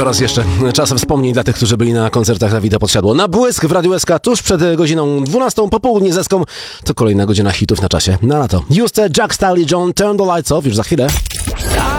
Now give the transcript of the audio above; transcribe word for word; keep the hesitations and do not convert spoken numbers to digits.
To raz jeszcze czasem wspomnień dla tych, którzy byli na koncertach Dawida Podsiadło. Na błysk w Radiu S K tuż przed godziną dwunastą, popołudnie zeską. To kolejna godzina hitów na czasie. Na lato. Juste, Jack Style i John, Turn the Lights Off już za chwilę.